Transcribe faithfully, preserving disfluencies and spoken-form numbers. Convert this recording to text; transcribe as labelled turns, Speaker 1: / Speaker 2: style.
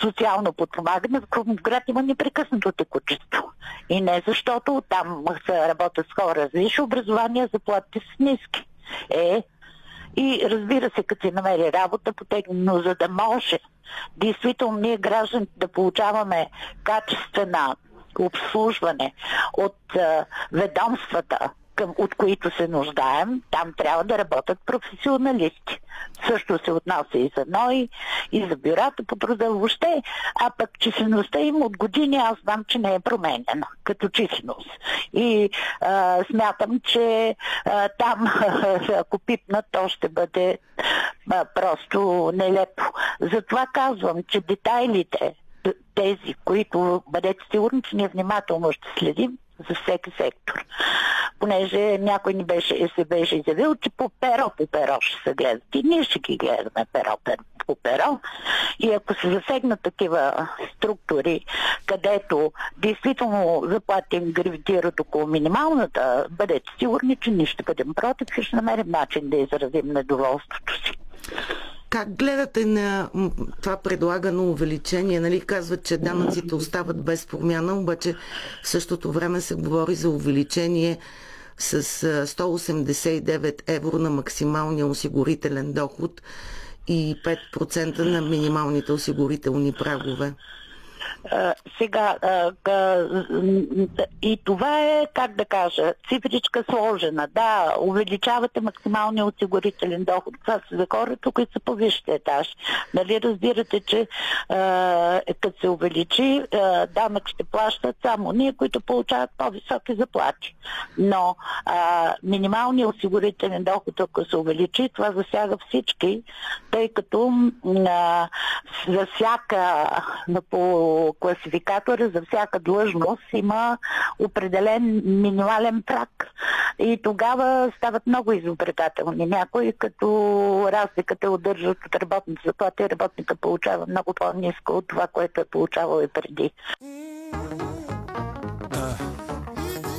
Speaker 1: социално подпомагане, в Крумовград има непрекъснато текучество. И не защото там се работят с хора с висше образование, заплатите са ниски. Е, и разбира се, като се намери работа, потегне, но за да може действително ние гражданите да получаваме качествена обслужване от а, ведомствата, към, от които се нуждаем, там трябва да работят професионалисти. Също се отнася и за НОИ, и за бюрата по труда въобще, а пък числеността им от години аз знам, че не е променена като численост. И а, смятам, че а, там, ако пипнат, то ще бъде а, просто нелепо. Затова казвам, че детайлите, тези, които бъдете сигурни, че ние внимателно ще следим за всеки сектор. Понеже някой ни беше, се беше изявил, че по перо по перо ще се гледат. И ние ще ги гледаме перо по перо. И ако се засегнат такива структури, където действително заплатите им гравитират около минималната, бъдете сигурни, че ние ще бъдем против и ще намерим начин да изразим недоволството си.
Speaker 2: Как гледате на това предлагано увеличение? Нали, казват, че данъците остават без промяна, обаче в същото време се говори за увеличение с сто осемдесет и девет евро на максималния осигурителен доход и пет процента на минималните осигурителни прагове.
Speaker 1: Uh, сега, uh, uh, и това е, как да кажа, цифричка сложена. Да, увеличавате максималния осигурителен доход. Това са за хората, които са по висшия етаж. Нали разбирате, че uh, като се увеличи, uh, данък ще плащат само ние, които получават по-високи заплати. Но uh, минималният осигурителен доход, ако се увеличи, това засяга всички, тъй като uh, за всяка по класификатора за всяка длъжност има определен минимален праг. И тогава стават много изобретателни. Някои, като разликата удържат от работната заплата и работника получава много по-ниско от това, което е получавал и преди.